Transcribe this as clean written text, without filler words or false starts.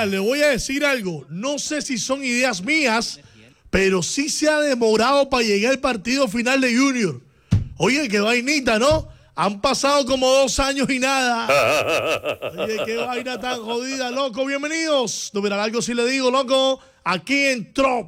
Oiga, le voy a decir algo. No sé si son ideas mías, pero sí se ha demorado para llegar al partido final de Junior. Oye, qué vainita, ¿no? Han pasado como 2 años y nada. Oye, qué vaina tan jodida, loco. Bienvenidos. No, mira, algo sí le digo, loco. Aquí entró